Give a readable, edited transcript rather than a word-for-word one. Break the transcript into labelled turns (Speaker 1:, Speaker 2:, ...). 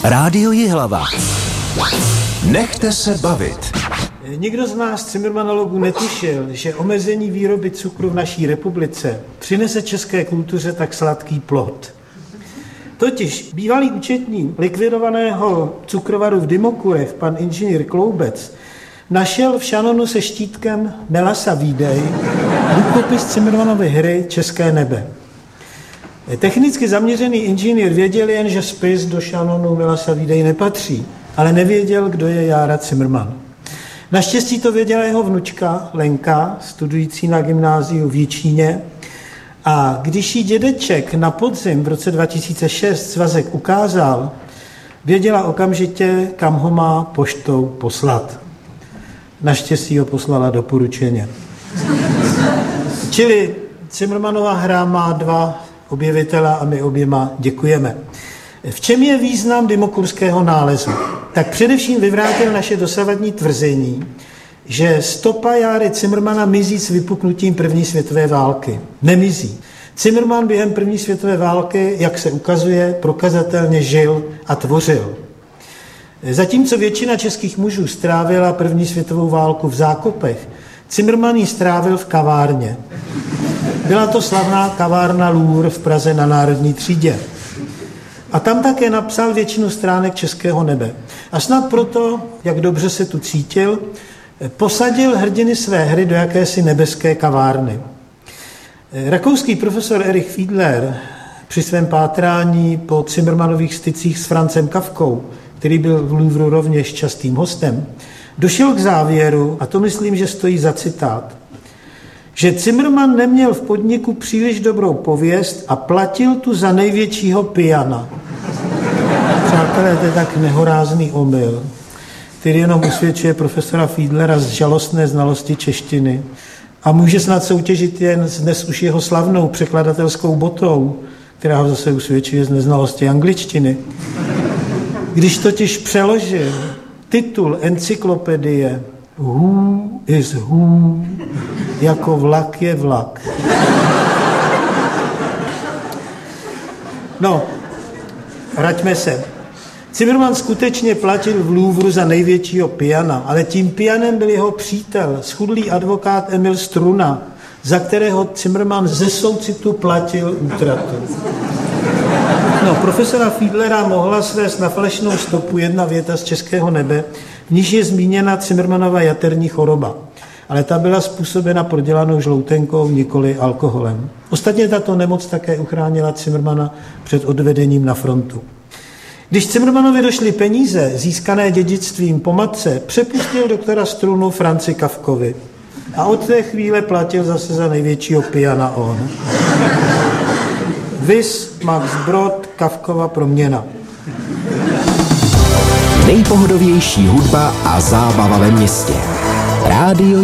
Speaker 1: Rádio Jihlava. Nechte se bavit.
Speaker 2: Nikdo z nás cimrmanologů netušil, že omezení výroby cukru v naší republice přinese české kultuře tak sladký plod. Totiž bývalý účetní likvidovaného cukrovaru v Dymokurech, pan inženýr Kloubec, našel v šanonu se štítkem Melasa Vídej rukopis Cimrmanovy hry České nebe. Technicky zaměřený inženýr věděl jen, že spis do šanonu Melasa Vídej nepatří, ale nevěděl, kdo je Jára Cimrman. Naštěstí to věděla jeho vnučka Lenka, studující na gymnáziu v Jičíně, a když jí dědeček na podzim v roce 2006 svazek ukázal, věděla okamžitě, kam ho má poštou poslat. Naštěstí ho poslala doporučeně. Čili Cimrmanova hra má dva objevitele a my oběma děkujeme. V čem je význam dymokurského nálezu? Tak především vyvrátil naše dosavadní tvrzení, že stopa Járy Cimrmana mizí s vypuknutím první světové války. Nemizí. Cimrman během první světové války, jak se ukazuje, prokazatelně žil a tvořil. Zatímco většina českých mužů strávila první světovou válku v zákopech, Cimrman ji strávil v kavárně. Byla to slavná kavárna Lůr v Praze na Národní třídě. A tam také napsal většinu stránek Českého nebe. A snad proto, jak dobře se tu cítil, posadil hrdiny své hry do jakési nebeské kavárny. Rakouský profesor Erich Fiedler při svém pátrání po Cimrmanových stycích s Franzem Kafkou, který byl v Louvru rovněž častým hostem, došel k závěru, a to myslím, že stojí za citát, že Cimrman neměl v podniku příliš dobrou pověst a platil tu za největšího pijana. Přátelé, to je tak nehorázný omyl, který jenom usvědčuje profesora Fiedlera z žalostné znalosti češtiny a může snad soutěžit jen s dnes už jeho slavnou překladatelskou botou, která ho zase usvědčuje z neznalosti angličtiny. Když totiž přeložil titul encyklopedie Who is who jako vlak je vlak. No, vraťme se. Cimrman skutečně platil v Louvru za největšího pijana, ale tím pijanem byl jeho přítel, schudlý advokát Emil Struna, za kterého Cimrman ze soucitu platil útratu. No, profesora Fiedlera mohla svést na falešnou stopu jedna věta z Českého nebe, v níž je zmíněna Cimrmanova jaterní choroba, ale ta byla způsobena prodělanou žloutenkou, nikoli alkoholem. Ostatně tato nemoc také uchránila Cimrmana před odvedením na frontu. Když Cimrmanovi došly peníze, získané dědictvím po matce, přepustil doktora Strunu Franci Kafkovi. A od té chvíle platil zase za největšího pijana on. Vis Max Brod, Kafkova proměna.
Speaker 1: Nejpohodovější hudba a zábava ve městě. Rádio